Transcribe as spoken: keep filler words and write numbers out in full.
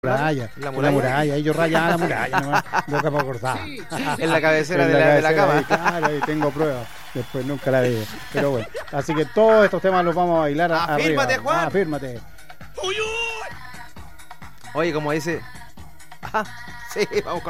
muralla, ¿La muralla? muralla? La muralla, ahí yo rayaba la muralla, nomás, boca para cortar. En la cabecera, En de, la, de la cabecera, cama. ahí, claro, ahí tengo pruebas. Después nunca la vi. Pero bueno, así que todos estos temas los vamos a bailar a, Afírmate, arriba. Juan. Ah, afírmate. Oye, como dice. Ajá, sí, vamos con